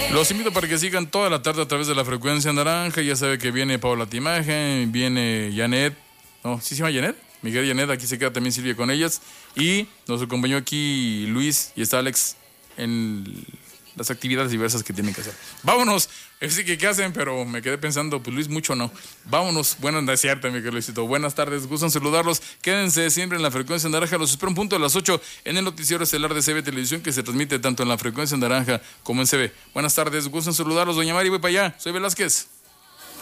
Los invito para que sigan toda la tarde a través de la frecuencia naranja. Ya sabe que viene Paula Timaje, viene Janet. No, ¿sí se llama Janet? Miguel y Janet, aquí se queda también Silvia con ellas. Y nos acompañó aquí Luis y está Alex en las actividades diversas que tienen que hacer. Vámonos. Sí que qué hacen, pero me quedé pensando, pues Luis, mucho no. Vámonos. Buenas tardes, cierto, mi querido Luisito. Buenas tardes, gustan saludarlos. Quédense siempre en la frecuencia naranja. Los espero un punto a las 8 en el noticiero estelar de CB Televisión, que se transmite tanto en la frecuencia naranja como en CB. Buenas tardes, gustan saludarlos. Doña Mari, voy para allá. Soy Velázquez.